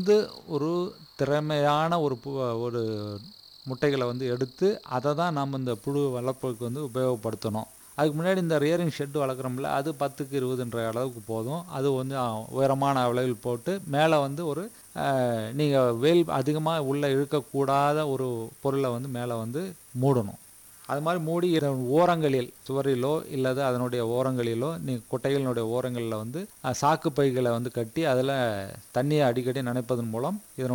ஒரு திறமையான ஒரு முட்டைகளை எடுத்து அதை தான் நம்ம இந்த புழு வளர்ப்புக்கு உபயோகப்படுத்தணும். அதுக்கு முன்னாடி இந்த ரியரிங் ஷெட் வளர்க்குறோம்ல, அது 10க்கு 20ன்ற அளவுக்கு போதும். அது உயரமான அளவில் போட்டு மேலே ஒரு நீங்கள் வெயில் அதிகமாக உள்ளே இழுக்கக்கூடாத ஒரு பொருளை மேலே மூடணும். அது மாதிரி மூடி ஓரங்களில் சுவரிலோ இல்லது அதனுடைய ஓரங்களிலோ குட்டைகளினுடைய ஓரங்களில் சாக்கு பைகளை கட்டி அதில் தண்ணியை அடிக்கடி நனைப்பதன் மூலம் இதனுடைய